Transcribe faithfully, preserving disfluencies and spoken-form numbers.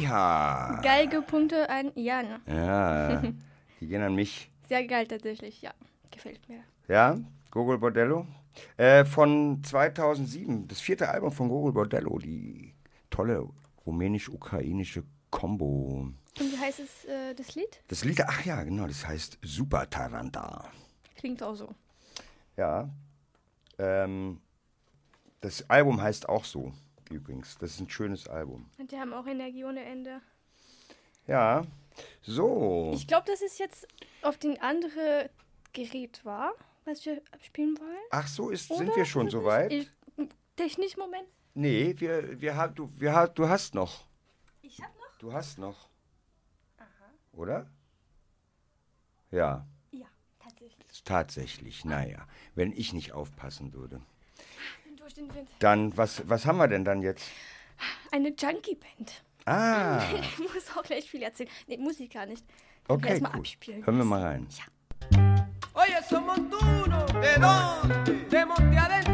ja. Geigepunkte an Jan. Ja, die gehen an mich. Sehr geil tatsächlich, ja. Gefällt mir. Ja, Gogol Bordello. Äh, von zweitausendsieben, das vierte Album von Gogol Bordello, die tolle rumänisch-ukrainische Kombo. Und wie heißt es, äh, das Lied? Das Lied, ach ja, genau, das heißt Super Taranta. Klingt auch so. Ja. Ähm, das Album heißt auch so, übrigens. Das ist ein schönes Album. Und die haben auch Energie ohne Ende. Ja, so. Ich glaube, das ist jetzt auf den anderen Gerät war, was wir abspielen wollen. Ach so, ist, Oder? sind wir schon so weit? Ich, technisch, Moment. Nee, wir, wir, ha- du, wir, ha- du hast noch. Ich hab noch? Du hast noch. Aha. Oder? Ja, Ja, tatsächlich. tatsächlich. Naja, wenn ich nicht aufpassen würde. Durch den Wind. Dann, was, was haben wir denn dann jetzt? Eine Junkie-Band. Ah, Ich muss auch gleich viel erzählen. Nee, muss ich gar nicht. Können wir okay, erstmal cool. abspielen. Hören wir mal rein. Ja. Oye, somos montuno. ¿De dónde? De Monte Adentro.